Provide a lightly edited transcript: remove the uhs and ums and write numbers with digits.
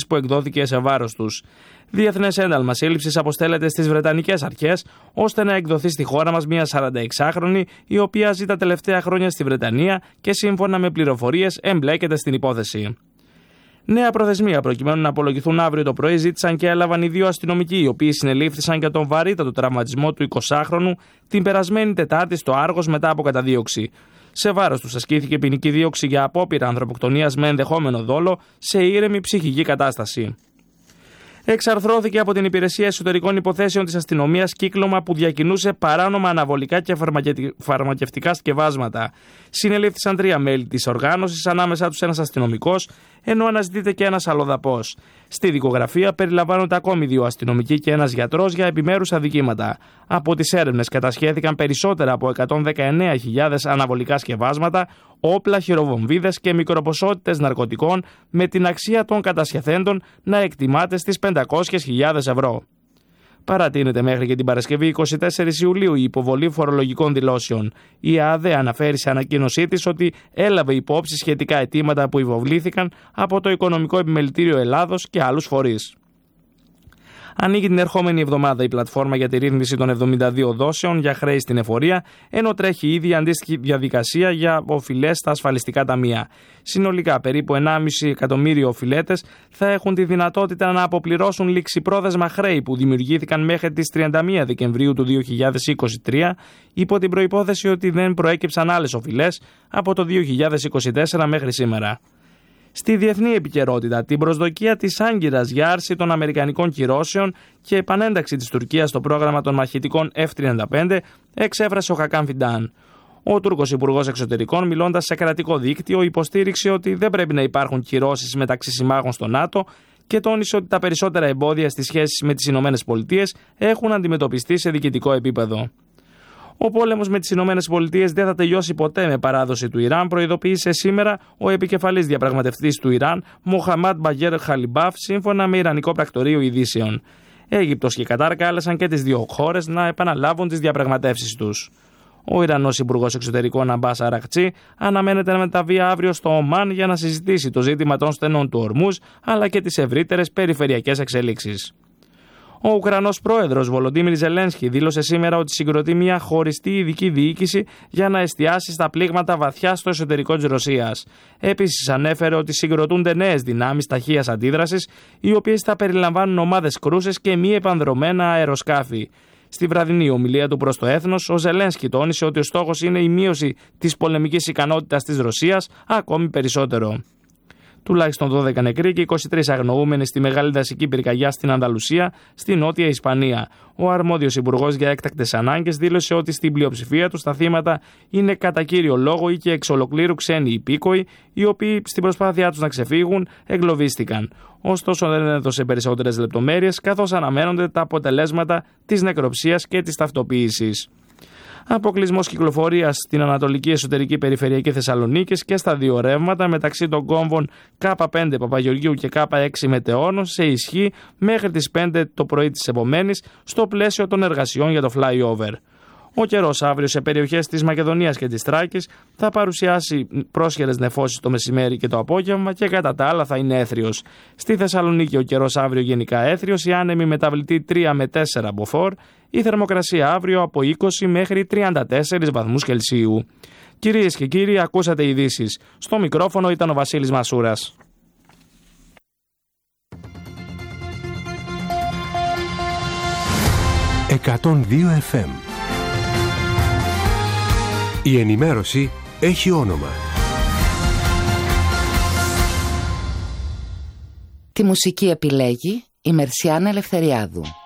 που εκδόθηκε σε βάρος τους. Διεθνές ένταλμα σύλληψης αποστέλλεται στις Βρετανικές αρχές, ώστε να εκδοθεί στη χώρα μας μια 46χρονη, η οποία ζει τα τελευταία χρόνια στη Βρετανία και σύμφωνα με πληροφορίες εμπλέκεται στην υπόθεση. Νέα προθεσμία προκειμένου να απολογηθούν αύριο το πρωί ζήτησαν και έλαβαν οι δύο αστυνομικοί, οι οποίοι συνελήφθησαν για τον βαρύτατο τραυματισμό του 20χρονου την περασμένη Τετάρτη στο Άργος μετά από καταδίωξη. Σε βάρος τους ασκήθηκε ποινική δίωξη για απόπειρα ανθρωποκτονίας με ενδεχόμενο δόλο σε ήρεμη ψυχική κατάσταση. Εξαρθρώθηκε από την Υπηρεσία Εσωτερικών Υποθέσεων της Αστυνομίας κύκλωμα που διακινούσε παράνομα αναβολικά και φαρμακευτικά σκευάσματα. Συνελήφθησαν 3 μέλη της οργάνωσης, ανάμεσά τους ένας αστυνομικός, ενώ αναζητείται και ένας αλλοδαπός. Στη δικογραφία περιλαμβάνονται ακόμη 2 αστυνομικοί και ένας γιατρός για επιμέρους αδικήματα. Από τις έρευνες κατασχέθηκαν περισσότερα από 119.000 αναβολικά σκευάσματα, όπλα, χειροβομβίδες και μικροποσότητες ναρκωτικών, με την αξία των κατασχεθέντων να εκτιμάται στις 500.000 ευρώ. Παρατείνεται μέχρι και την Παρασκευή 24 Ιουλίου η υποβολή φορολογικών δηλώσεων. Η ΑΔΕ αναφέρει σε ανακοίνωσή της ότι έλαβε υπόψη σχετικά αιτήματα που υποβλήθηκαν από το Οικονομικό Επιμελητήριο Ελλάδος και άλλους φορείς. Ανοίγει την ερχόμενη εβδομάδα η πλατφόρμα για τη ρύθμιση των 72 δόσεων για χρέη στην εφορία, ενώ τρέχει ήδη αντίστοιχη διαδικασία για οφειλές στα ασφαλιστικά ταμεία. Συνολικά, περίπου 1,5 εκατομμύριο οφειλέτες θα έχουν τη δυνατότητα να αποπληρώσουν ληξιπρόθεσμα χρέη που δημιουργήθηκαν μέχρι τις 31 Δεκεμβρίου του 2023, υπό την προϋπόθεση ότι δεν προέκυψαν άλλες οφειλές από το 2024 μέχρι σήμερα. Στη διεθνή επικαιρότητα, την προσδοκία της Άγκυρας για άρση των αμερικανικών κυρώσεων και επανένταξη της Τουρκίας στο πρόγραμμα των μαχητικών F-35 εξέφρασε ο Χακάν Φιντάν. Ο Τούρκος Υπουργός Εξωτερικών, μιλώντας σε κρατικό δίκτυο, υποστήριξε ότι δεν πρέπει να υπάρχουν κυρώσεις μεταξύ συμμάχων στο ΝΑΤΟ και τόνισε ότι τα περισσότερα εμπόδια στις σχέσεις με τις ΗΠΑ έχουν αντιμετωπιστεί σε διοικητικό επίπεδο. Ο πόλεμος με τις ΗΠΑ δεν θα τελειώσει ποτέ με παράδοση του Ιράν, προειδοποίησε σήμερα ο επικεφαλής διαπραγματευτής του Ιράν, Μοχαμάντ Μπαγέρ Χαλιμπάφ, σύμφωνα με Ιρανικό Πρακτορείο Ειδήσεων. Αίγυπτος και Κατάρ κάλεσαν και τις δύο χώρες να επαναλάβουν τις διαπραγματεύσεις τους. Ο Ιρανός Υπουργός Εξωτερικών Αμπάς Αραχτσί αναμένεται να μεταβεί αύριο στο Ομάν για να συζητήσει το ζήτημα των στενών του Ορμούζ αλλά και τις ευρύτερες περιφερειακές εξελίξεις. Ο Ουκρανός πρόεδρος Βολοντίμιρ Ζελένσκι δήλωσε σήμερα ότι συγκροτεί μια χωριστή ειδική διοίκηση για να εστιάσει στα πλήγματα βαθιά στο εσωτερικό της Ρωσίας. Επίσης ανέφερε ότι συγκροτούνται νέες δυνάμεις ταχείας αντίδρασης, οι οποίες θα περιλαμβάνουν ομάδες κρούσες και μη επανδρωμένα αεροσκάφη. Στη βραδινή ομιλία του προς το έθνος, ο Ζελένσκι τόνισε ότι ο στόχος είναι η μείωση της πολεμικής ικανότητας της Ρωσίας ακόμη περισσότερο. Τουλάχιστον 12 νεκροί και 23 αγνοούμενοι στη μεγάλη δασική πυρκαγιά στην Ανδαλουσία, στη νότια Ισπανία. Ο αρμόδιος υπουργός για έκτακτες ανάγκες δήλωσε ότι στην πλειοψηφία τους τα θύματα είναι κατά κύριο λόγο ή και εξ ολοκλήρου ξένοι υπήκοοι, οι οποίοι στην προσπάθειά τους να ξεφύγουν εγκλωβίστηκαν. Ωστόσο δεν έδωσε περισσότερες λεπτομέρειες, καθώς αναμένονται τα αποτελέσματα της νεκροψίας και της ταυτοποίησης. Αποκλεισμός κυκλοφορίας στην Ανατολική Εσωτερική Περιφερειακή Θεσσαλονίκης και στα δύο ρεύματα μεταξύ των κόμβων K5 Παπαγεωργίου και K6 Μετεώνος σε ισχύ μέχρι τις 5 το πρωί της επομένης στο πλαίσιο των εργασιών για το flyover. Ο καιρός αύριο σε περιοχές της Μακεδονίας και της Θράκης θα παρουσιάσει πρόσχερες νεφώσεις το μεσημέρι και το απόγευμα και κατά τα άλλα θα είναι έθριος. Στη Θεσσαλονίκη ο καιρός αύριο γενικά έθριος, η άνεμη μεταβλητή 3 με 4 μποφόρ, η θερμοκρασία αύριο από 20 μέχρι 34 βαθμούς Κελσίου. Κυρίες και κύριοι, ακούσατε ειδήσεις. Στο μικρόφωνο ήταν ο Βασίλης Μασούρας. FM. Η ενημέρωση έχει όνομα. Τη μουσική επιλέγει η Μερσιάνα Ελευθεριάδου.